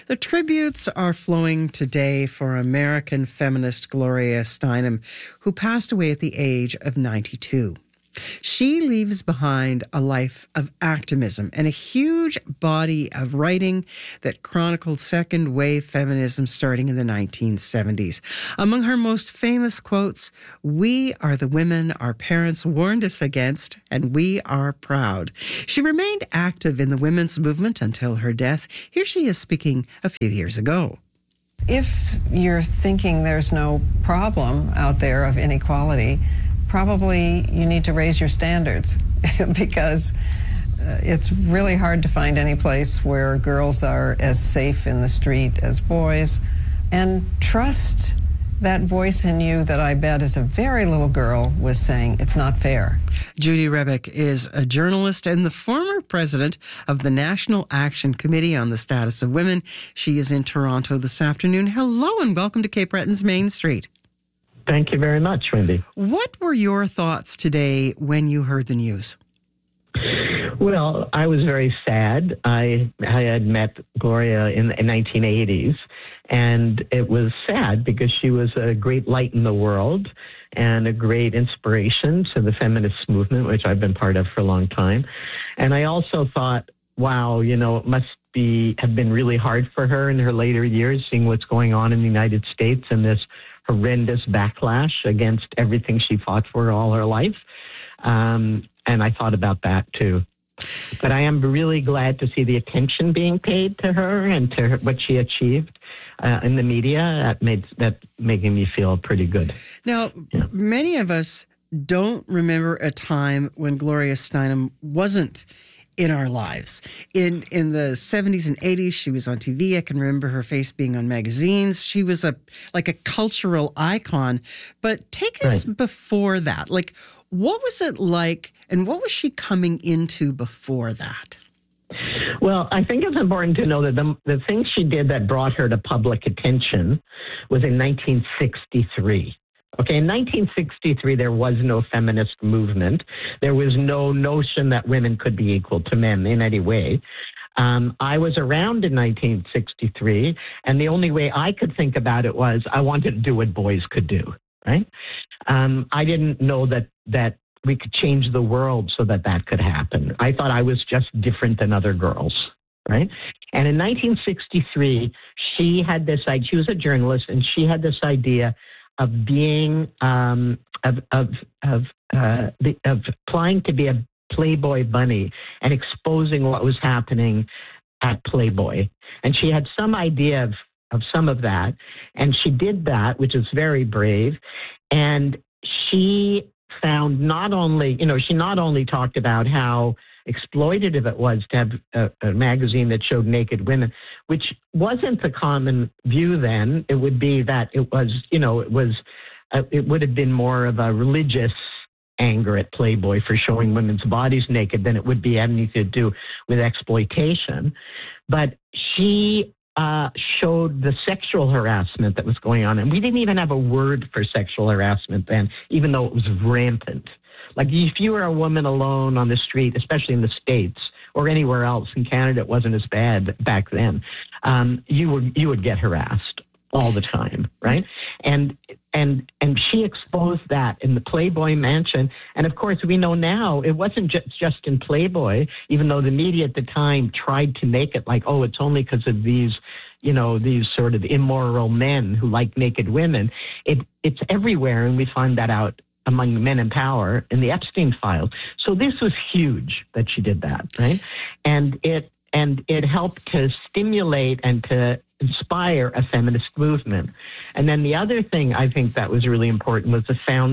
The tributes are flowing today for American feminist Gloria Steinem, who passed away at the age of 92. She leaves behind a life of activism and a huge body of writing that chronicled second wave feminism starting in the 1970s. Among her most famous quotes, "We are the women our parents warned us against, and we are proud." She remained active in the women's movement until her death. Here she is speaking a few years ago. If you're thinking there's no problem out there of inequality, probably you need to raise your standards because it's really hard to find any place where girls are as safe in the street as boys. And trust that voice in you that I bet as a very little girl was saying, it's not fair. Judy Rebick is a journalist and the former president of the National Action Committee on the Status of Women. She is in Toronto this afternoon. Hello and welcome to Cape Breton's Main Street. Thank you very much, Wendy. What were your thoughts today when you heard the news? Well, I was very sad. I had met Gloria in the 1980s, and it was sad because she was a great light in the world and a great inspiration to the feminist movement, which I've been part of for a long time. And I also thought, wow, it must have been really hard for her in her later years, seeing what's going on in the United States and this horrendous backlash against everything she fought for all her life. And I thought about that too. But I am really glad to see the attention being paid to her and to what she achieved in the media. That making me feel pretty good. Now, Many of us don't remember a time when Gloria Steinem wasn't in our lives. In the 70s and 80s, she was on TV. I can remember her face being on magazines. She was like a cultural icon. But take us before that. Like, what was it like, and what was she coming into before that? Well, I think it's important to know that the thing she did that brought her to public attention was in 1963. Okay, in 1963, there was no feminist movement. There was no notion that women could be equal to men in any way. I was around in 1963, and the only way I could think about it was I wanted to do what boys could do, right? I didn't know that we could change the world so that could happen. I thought I was just different than other girls, right? And in 1963, she had this idea. She was a journalist, and she had this idea of being of applying to be a Playboy bunny and exposing what was happening at Playboy. And she had some idea of some of that, and she did that, which is very brave. And she found she not only talked about how exploitative it was to have a magazine that showed naked women, which wasn't the common view then. It would be that it would have been more of a religious anger at Playboy for showing women's bodies naked than it would be anything to do with exploitation. But she showed the sexual harassment that was going on. And we didn't even have a word for sexual harassment then, even though it was rampant. Like if you were a woman alone on the street, especially in the States or anywhere else in Canada, it wasn't as bad back then. You would get harassed all the time, right? And she exposed that in the Playboy Mansion. And of course, we know now it wasn't just in Playboy, even though the media at the time tried to make it like, oh, it's only because of these sort of immoral men who like naked women. It's everywhere, and we find that out among men in power in the Epstein files. So this was huge that she did that, right? And it helped to stimulate and to inspire a feminist movement. And then the other thing I think that was really important was the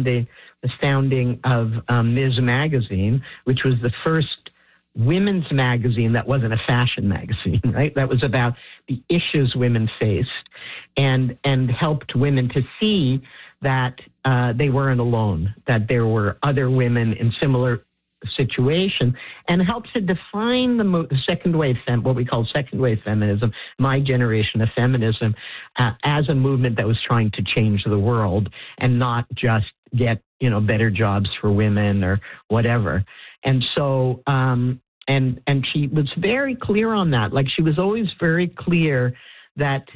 founding of Ms. Magazine, which was the first women's magazine that wasn't a fashion magazine, right? That was about the issues women faced and helped women to see that they weren't alone, that there were other women in similar situation, and helped to define the second wave, what we call second wave feminism, my generation of feminism, as a movement that was trying to change the world and not just get better jobs for women or whatever. And so, and she was very clear on that. Like she was always very clear that,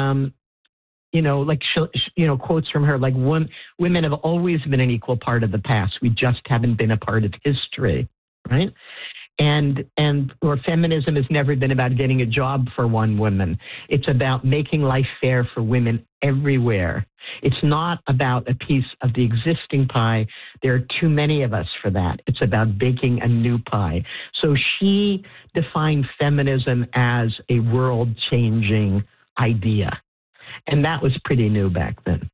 like, quotes from her, like, women have always been an equal part of the past. We just haven't been a part of history, right? Or feminism has never been about getting a job for one woman. It's about making life fair for women everywhere. It's not about a piece of the existing pie. There are too many of us for that. It's about baking a new pie. So she defined feminism as a world-changing idea. And that was pretty new back then.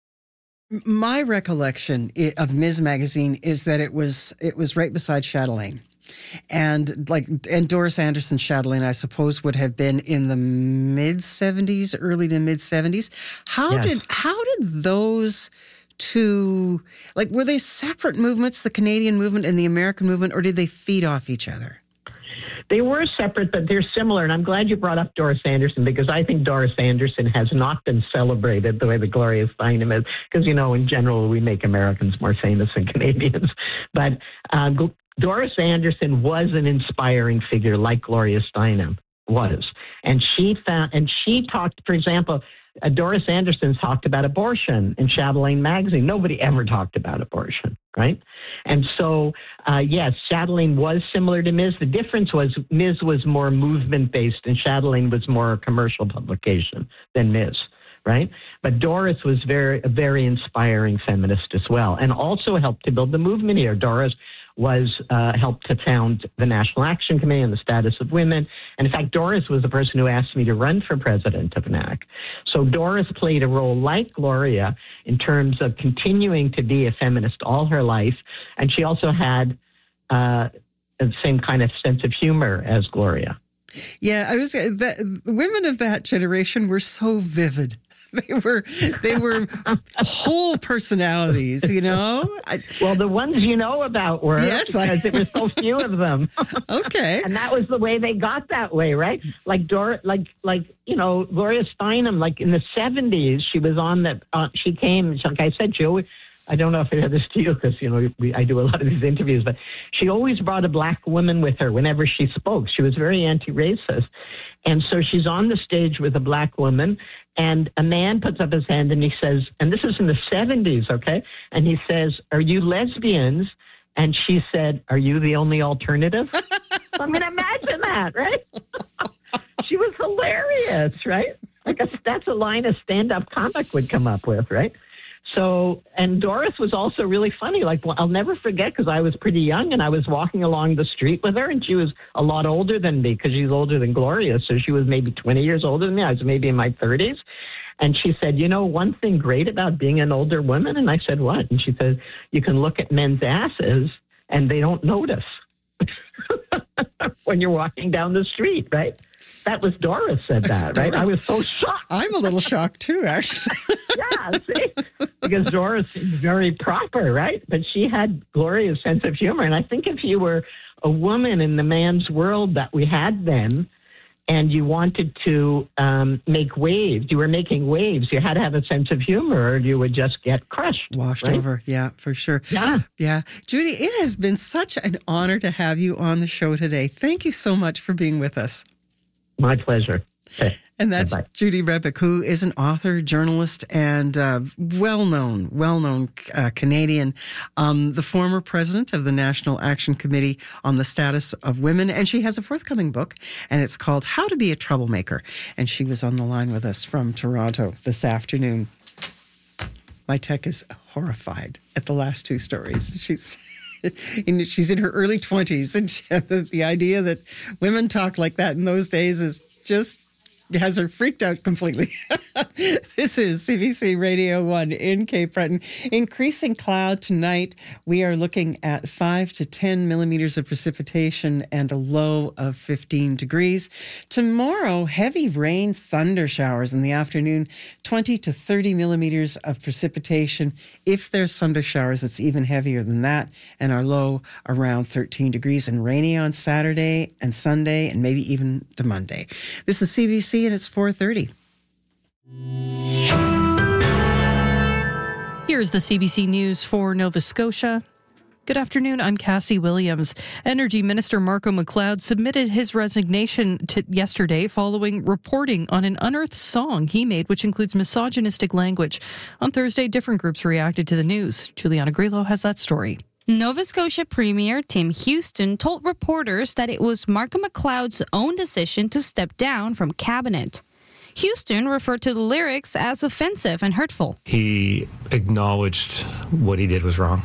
My recollection of Ms. Magazine is that it was right beside Chatelaine. And Doris Anderson Chatelaine, I suppose, would have been in the mid-70s, early to mid-70s. How did those two, were they separate movements, the Canadian movement and the American movement, or did they feed off each other? They were separate, but they're similar. And I'm glad you brought up Doris Anderson, because I think Doris Anderson has not been celebrated the way that Gloria Steinem is. Because, in general, we make Americans more famous than Canadians. But Doris Anderson was an inspiring figure, like Gloria Steinem was. And she talked, for example, Doris Anderson talked about abortion in Chatelaine magazine. Nobody ever talked about abortion, right? And so, yes, Chatelaine was similar to Ms. The difference was Ms. was more movement-based and Chatelaine was more a commercial publication than Ms., right? But Doris was a very inspiring feminist as well, and also helped to build the movement here. Doris helped to found the National Action Committee on the Status of Women. And in fact, Doris was the person who asked me to run for president of NAC. So Doris played a role like Gloria in terms of continuing to be a feminist all her life. And she also had the same kind of sense of humor as Gloria. Yeah, the women of that generation were so vivid. They were whole personalities, Well, the ones you know about were, because there were so few of them. Okay. And that was the way they got that way, right? Gloria Steinem, in the 70s, she was on she came, like I said, I don't know if I had this to you because, I do a lot of these interviews, but she always brought a black woman with her whenever she spoke. She was very anti-racist. And so she's on the stage with a black woman, and a man puts up his hand and he says, and this is in the 70s, okay? And he says, "Are you lesbians?" And she said, "Are you the only alternative?" I mean, imagine that, right? She was hilarious, right? That's a line a stand-up comic would come up with, right? So, and Doris was also really funny. I'll never forget, because I was pretty young and I was walking along the street with her, and she was a lot older than me because she's older than Gloria. So she was maybe 20 years older than me. I was maybe in my 30s. And she said, one thing great about being an older woman? And I said, what? And she said, you can look at men's asses and they don't notice when you're walking down the street, right? That was Doris said that, right? I was so shocked. I'm a little shocked too, actually. Yeah, see? Because Doris is very proper, right? But she had Gloria's sense of humor. And I think if you were a woman in the man's world that we had then, and you wanted to make waves, you were making waves, you had to have a sense of humor or you would just get crushed. Washed right? over, yeah, for sure. Yeah. Judy, it has been such an honor to have you on the show today. Thank you so much for being with us. My pleasure. Okay. And that's Bye-bye. Judy Rebick, who is an author, journalist, and well-known Canadian, the former president of the National Action Committee on the Status of Women. And she has a forthcoming book, and it's called How to Be a Troublemaker. And she was on the line with us from Toronto this afternoon. My tech is horrified at the last two stories. She's in her early 20s, and the idea that women talk like that in those days is just has her freaked out completely. This is CBC Radio 1 in Cape Breton. Increasing cloud tonight. We are looking at 5 to 10 millimeters of precipitation and a low of 15 degrees. Tomorrow, heavy rain, thunder showers in the afternoon, 20 to 30 millimeters of precipitation. If there's thunder showers, it's even heavier than that, and our low around 13 degrees, and rainy on Saturday and Sunday and maybe even to Monday. This is CBC, and it's 4:30. Here's the CBC News for Nova Scotia. Good afternoon, I'm Cassie Williams. Energy Minister Marco McLeod submitted his resignation yesterday following reporting on an unearthed song he made, which includes misogynistic language. On Thursday, different groups reacted to the news. Juliana Grillo has that story. Nova Scotia Premier Tim Houston told reporters that it was Marco McLeod's own decision to step down from cabinet. Houston referred to the lyrics as offensive and hurtful. He acknowledged what he did was wrong.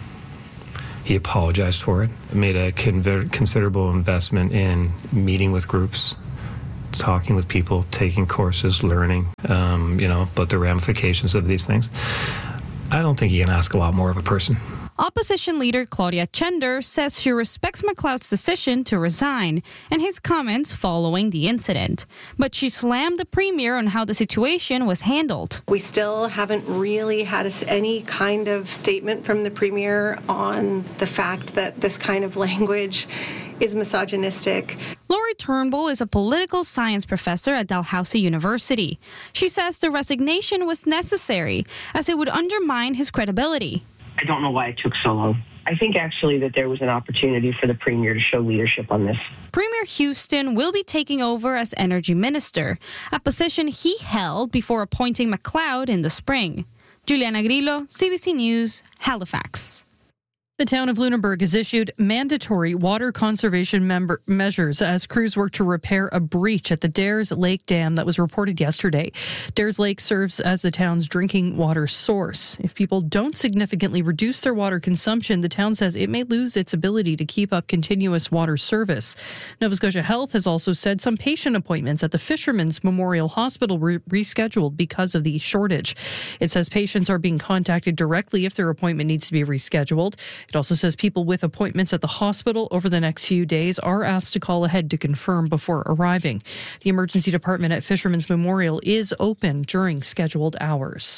He apologized for it, made a considerable investment in meeting with groups, talking with people, taking courses, learning, about the ramifications of these things. I don't think you can ask a lot more of a person. Opposition leader Claudia Chender says she respects McLeod's decision to resign and his comments following the incident. But she slammed the premier on how the situation was handled. We still haven't really had any kind of statement from the premier on the fact that this kind of language is misogynistic. Lori Turnbull is a political science professor at Dalhousie University. She says the resignation was necessary as it would undermine his credibility. I don't know why it took so long. I think actually that there was an opportunity for the Premier to show leadership on this. Premier Houston will be taking over as Energy Minister, a position he held before appointing McLeod in the spring. Juliana Grillo, CBC News, Halifax. The town of Lunenburg has issued mandatory water conservation measures as crews work to repair a breach at the Dares Lake Dam that was reported yesterday. Dares Lake serves as the town's drinking water source. If people don't significantly reduce their water consumption, the town says it may lose its ability to keep up continuous water service. Nova Scotia Health has also said some patient appointments at the Fisherman's Memorial Hospital were rescheduled because of the shortage. It says patients are being contacted directly if their appointment needs to be rescheduled. It also says people with appointments at the hospital over the next few days are asked to call ahead to confirm before arriving. The emergency department at Fisherman's Memorial is open during scheduled hours.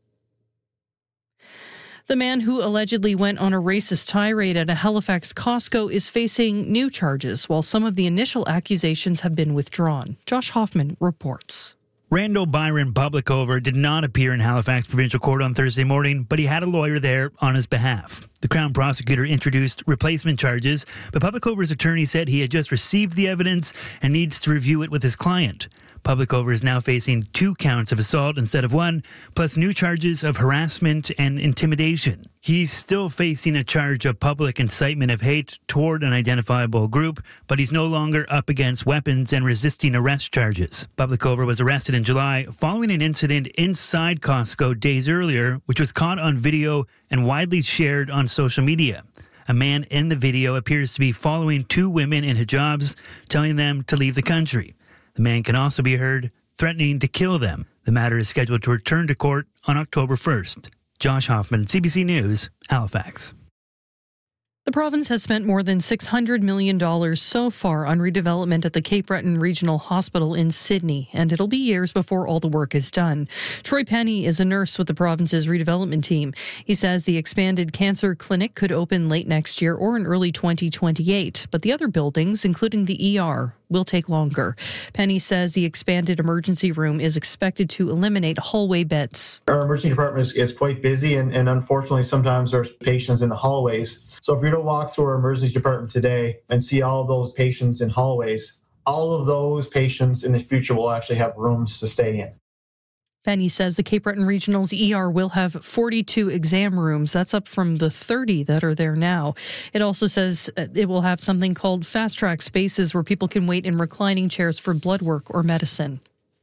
The man who allegedly went on a racist tirade at a Halifax Costco is facing new charges, while some of the initial accusations have been withdrawn. Josh Hoffman reports. Randall Byron Publicover did not appear in Halifax Provincial Court on Thursday morning, but he had a lawyer there on his behalf. The Crown prosecutor introduced replacement charges, but Publicover's attorney said he had just received the evidence and needs to review it with his client. Publicover is now facing 2 counts of assault instead of 1, plus new charges of harassment and intimidation. He's still facing a charge of public incitement of hate toward an identifiable group, but he's no longer up against weapons and resisting arrest charges. Publicover was arrested in July following an incident inside Costco days earlier, which was caught on video and widely shared on social media. A man in the video appears to be following 2 women in hijabs, telling them to leave the country. The man can also be heard threatening to kill them. The matter is scheduled to return to court on October 1st. Josh Hoffman, CBC News, Halifax. The province has spent more than $600 million so far on redevelopment at the Cape Breton Regional Hospital in Sydney, and it'll be years before all the work is done. Troy Penny is a nurse with the province's redevelopment team. He says the expanded cancer clinic could open late next year or in early 2028, but the other buildings, including the ER, will take longer. Penny says the expanded emergency room is expected to eliminate hallway beds. Our emergency department is quite busy, and unfortunately sometimes there's patients in the hallways. So if you were to walk through our emergency department today and see all of those patients in hallways, all of those patients in the future will actually have rooms to stay in. Penny says the Cape Breton Regional's ER will have 42 exam rooms. That's up from the 30 that are there now. It also says it will have something called fast-track spaces where people can wait in reclining chairs for blood work or medicine.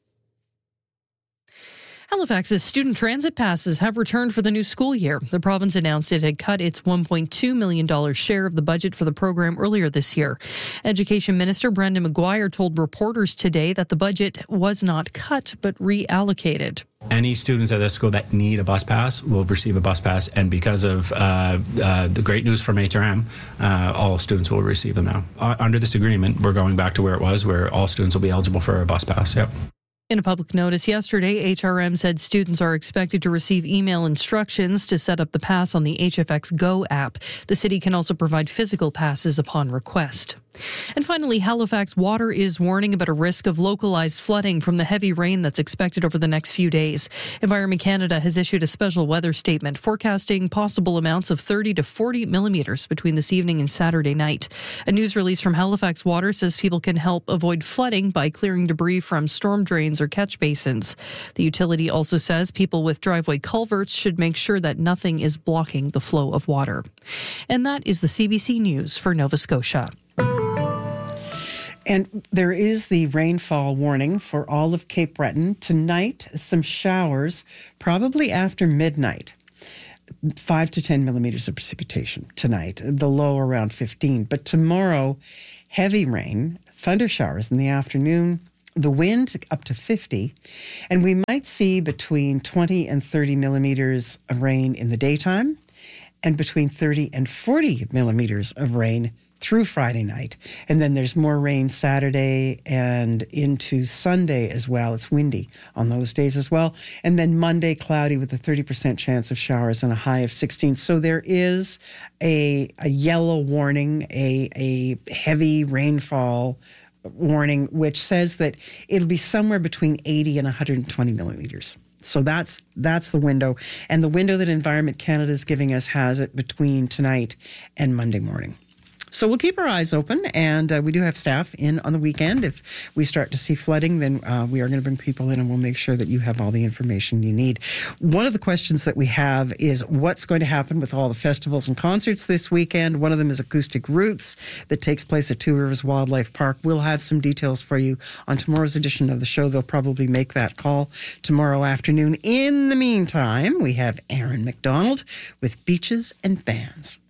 Halifax's student transit passes have returned for the new school year. The province announced it had cut its $1.2 million share of the budget for the program earlier this year. Education Minister Brendan McGuire told reporters today that the budget was not cut but reallocated. Any students at this school that need a bus pass will receive a bus pass, and because of the great news from HRM, all students will receive them now. Under this agreement, we're going back to where it was, where all students will be eligible for a bus pass. Yep. In a public notice yesterday, HRM said students are expected to receive email instructions to set up the pass on the HFX Go app. The city can also provide physical passes upon request. And finally, Halifax Water is warning about a risk of localized flooding from the heavy rain that's expected over the next few days. Environment Canada has issued a special weather statement forecasting possible amounts of 30 to 40 millimeters between this evening and Saturday night. A news release from Halifax Water says people can help avoid flooding by clearing debris from storm drains or catch basins. The utility also says people with driveway culverts should make sure that nothing is blocking the flow of water. And that is the CBC News for Nova Scotia. And there is the rainfall warning for all of Cape Breton. Tonight, some showers, probably after midnight. 5 to 10 millimeters of precipitation tonight, the low around 15. But tomorrow, heavy rain, thunder showers in the afternoon, the wind up to 50, and we might see between 20 and 30 millimeters of rain in the daytime and between 30 and 40 millimeters of rain through Friday night. And then there's more rain Saturday and into Sunday as well. It's windy on those days as well. And then Monday, cloudy with a 30% chance of showers and a high of 16. So there is a yellow warning, a heavy rainfall warning, which says that it'll be somewhere between 80 and 120 millimeters. So that's the window. And the window that Environment Canada is giving us has it between tonight and Monday morning. So we'll keep our eyes open, and we do have staff in on the weekend. If we start to see flooding, then we are going to bring people in, and we'll make sure that you have all the information you need. One of the questions that we have is what's going to happen with all the festivals and concerts this weekend. One of them is Acoustic Roots that takes place at Two Rivers Wildlife Park. We'll have some details for you on tomorrow's edition of the show. They'll probably make that call tomorrow afternoon. In the meantime, we have Aaron McDonald with Beaches and Bands.